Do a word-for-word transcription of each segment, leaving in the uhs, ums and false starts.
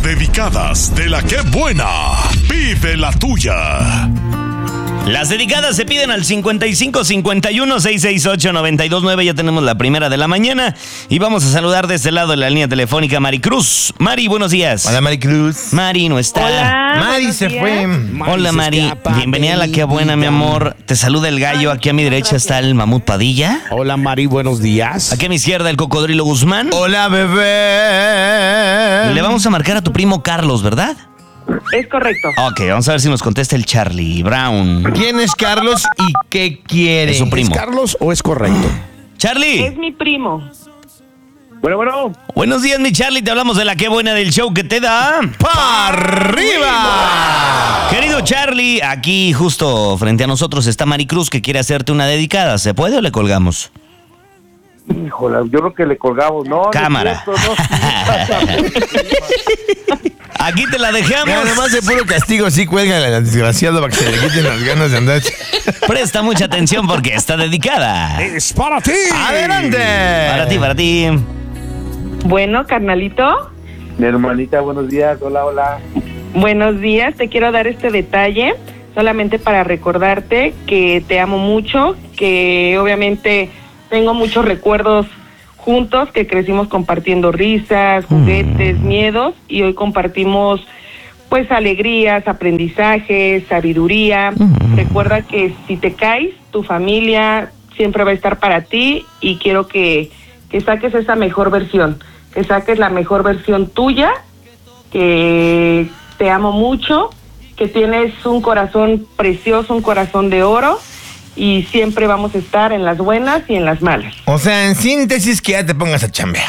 dedicadas de la que buena. Pide la tuya. Las dedicadas se piden al cincuenta y cinco cincuenta y uno seiscientos sesenta y ocho noventa y dos nueve. Ya tenemos la primera de la mañana y vamos a saludar de este lado de la línea telefónica a Maricruz. Mari, buenos días. Hola, Maricruz. Mari no está. Hola, Mari se días. fue. Hola, Mari. Bienvenida a la que buena, mi amor. Te saluda el gallo. Aquí a mi derecha está el mamut Padilla. Hola, Mari, buenos días. Aquí a mi izquierda el cocodrilo Guzmán. Hola, bebé. Le vamos a marcar a tu primo Carlos, ¿verdad? Es correcto. Ok, vamos a ver si nos contesta el Charlie Brown. ¿Quién es Carlos y qué quiere? Es su primo. ¿Es Carlos o es correcto? Charlie. Es mi primo. Bueno, bueno. Buenos días, mi Charlie. Te hablamos de la que buena del show que te da ¡Pa' arriba! Querido Charlie, aquí justo frente a nosotros está Maricruz que quiere hacerte una dedicada. ¿Se puede o le colgamos? Híjole, yo creo que le colgamos, ¿no? Cámara. No es cierto, no. Aquí te la dejamos. Mira, además de puro castigo, sí cuelga la desgraciado para que se le quiten las ganas de andar. Presta mucha atención porque está dedicada. ¡Es para ti! ¡Adelante! Para ti, para ti. Bueno, carnalito, Mi hermanita, buenos días. Hola, hola. buenos días. Te quiero dar este detalle solamente para recordarte que te amo mucho, que obviamente tengo muchos recuerdos juntos, que crecimos compartiendo risas, juguetes, mm. miedos, y hoy compartimos pues alegrías, aprendizajes, sabiduría. Mm. Recuerda que si te caes, tu familia siempre va a estar para ti, y quiero que, que saques esa mejor versión, que saques la mejor versión tuya, que te amo mucho, que tienes un corazón precioso, un corazón de oro, y siempre vamos a estar en las buenas y en las malas. O sea, en síntesis, que ya te pongas a chambear.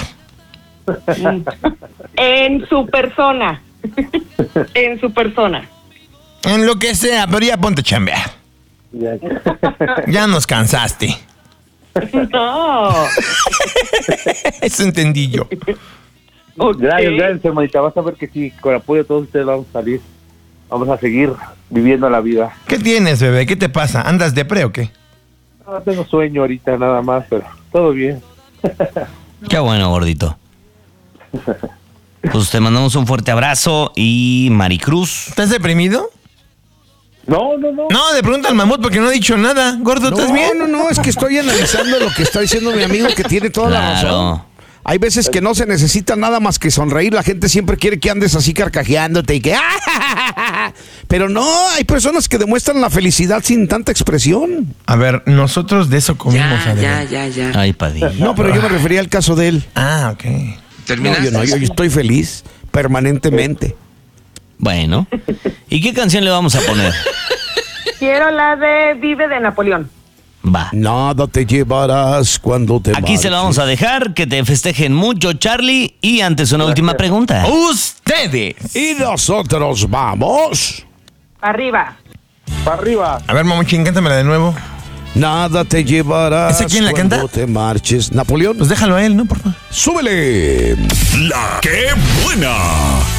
En su persona. En su persona. En lo que sea, pero ya ponte a chambear. Ya, Ya nos cansaste. No. Eso entendí yo. Ok. Gracias, gracias, hermanita. Vas a ver que sí, con apoyo de todos ustedes vamos a salir. Vamos a seguir viviendo la vida. ¿Qué tienes, bebé? ¿Qué te pasa? ¿Andas depre o qué? No tengo sueño ahorita nada más, pero todo bien. Qué bueno, gordito. Pues te mandamos un fuerte abrazo. Y Maricruz. ¿Estás deprimido? No, no, no. No, le pregunta al mamut porque no ha dicho nada. Gordo, ¿estás No, bien? no, no, es que estoy analizando lo que está diciendo mi amigo, que tiene toda la Claro. razón. Hay veces que no se necesita nada más que sonreír. La gente siempre quiere que andes así carcajeándote y que... Pero no, hay personas que demuestran la felicidad sin tanta expresión. A ver, nosotros de eso comimos. Ya, Adela. ya, ya, ya. Ay, Padilla. No, pero yo me refería al caso de él. Ah, ok. No, ¿Terminaste? yo no, yo, yo estoy feliz permanentemente. Bueno. ¿Y qué canción le vamos a poner? Quiero la de Vive de Napoleón. Va. Nada te llevarás cuando te Aquí se lo vamos a dejar, que te festejen mucho, Charlie. Y antes una última pregunta. Ustedes. Y nosotros vamos. Arriba. Para arriba. A ver, mamuchín, cántamela de nuevo. Nada te llevarás. ¿Ese quién la cuando canta? te marches. Napoleón. Pues déjalo a él, ¿no? Por favor. Súbele. La que buena.